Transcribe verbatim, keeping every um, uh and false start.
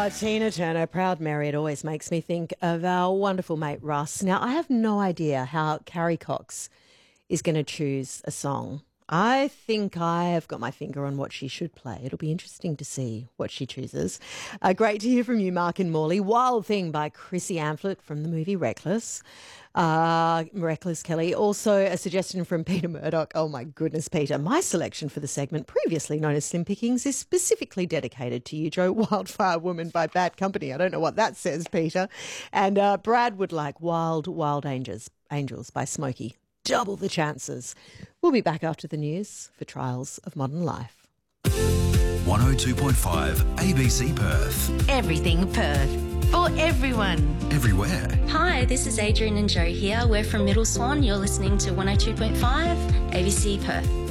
Ah, Tina Turner, Proud Mary. It always makes me think of our wonderful mate Russ. Now, I have no idea how Carrie Cox is going to choose a song. I think I have got my finger on what she should play. It'll be interesting to see what she chooses. Uh, great to hear from you, Mark and Morley. Wild Thing by Chrissy Amphlett from the movie Reckless. Uh, Reckless Kelly. Also a suggestion from Peter Murdoch. Oh my goodness, Peter. My selection for the segment, previously known as Slim Pickings, is specifically dedicated to you, Joe. Wildfire Woman by Bad Company. I don't know what that says, Peter. And uh, Brad would like Wild, Wild Angels, Angels by Smokey. Double the chances. We'll be back after the news for Trials of Modern Life. one oh two point five A B C Perth. Everything Perth. For everyone. Everywhere. Hi, this is Adrian and Joe here. We're from Middle Swan. You're listening to one oh two point five A B C Perth.